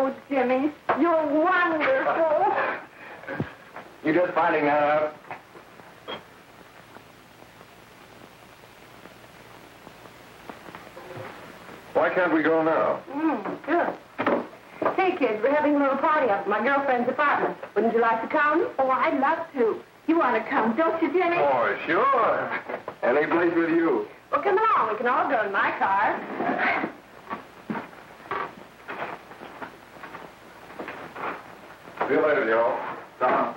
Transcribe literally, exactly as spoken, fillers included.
Oh, Jimmy, you're wonderful. You just finding that out? Why can't we go now? Mm, good. Hey, kids, we're having a little party up at my girlfriend's apartment. Wouldn't you like to come? Oh, I'd love to. You want to come, don't you, Jimmy? Oh, sure. Any place with you. Well, come along. We can all go in my car. See you later, Joe. Tom.